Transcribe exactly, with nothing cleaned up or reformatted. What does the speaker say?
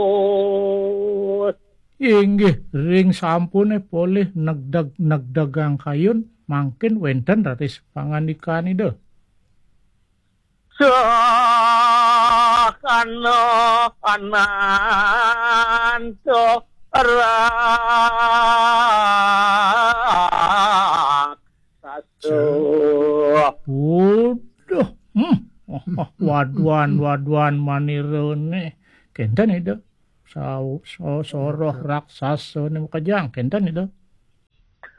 Inggih ring sampune boleh nagdag nagdagang kayon mangkin wenten ratis pangandikan ide. Sakano ananto rak sasu. Udah, hmm. Oh, waduan waduan manirone kenten ide. Sa so, soroh raksasa ni makajang kenten ide.